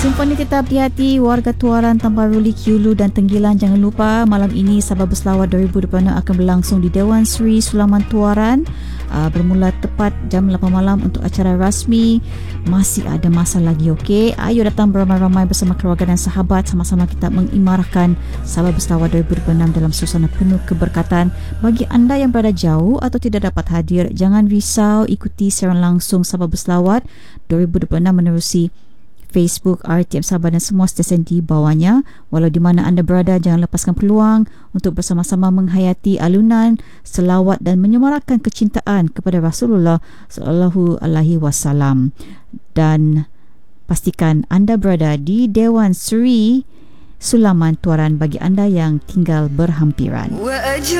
Simpan kita hati-hati warga Tuaran, Tamparuli, Kiulu dan Tenggilan. Jangan lupa malam ini Sabah Berselawat 2026 akan berlangsung di Dewan Seri Sulaman Tuaran. Bermula tepat jam 8 malam untuk acara rasmi. Masih ada masa lagi, okey? Ayo datang beramai-ramai bersama keluarga dan sahabat. Sama-sama kita mengimarahkan Sabah Berselawat 2026 dalam suasana penuh keberkatan. Bagi anda yang berada jauh atau tidak dapat hadir, jangan risau, ikuti siaran langsung Sabah Berselawat 2026 menerusi Facebook, RTM Sabah dan semua stesen di bawahnya. Walau di mana anda berada, jangan lepaskan peluang untuk bersama-sama menghayati alunan selawat dan menyemarakkan kecintaan kepada Rasulullah sallallahu alaihi wasallam. Dan pastikan anda berada di Dewan Seri Sulaman Tuaran bagi anda yang tinggal berhampiran.